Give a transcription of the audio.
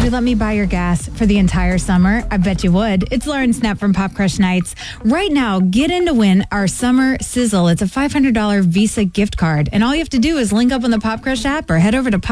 you let me buy your gas for the entire summer? I bet you would. It's Lauren Snap from Pop Crush Nights. Right now, get in to win our summer sizzle. It's a $500 Visa gift card. And all you have to do is link up on the Pop Crush app or head over to